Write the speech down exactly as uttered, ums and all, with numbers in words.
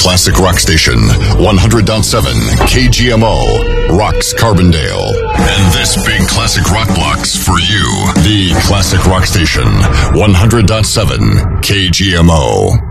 classic rock station, one hundred point seven K G M O, rocks Carbondale. And this big classic rock block's for you. The classic rock station, one hundred point seven K G M O.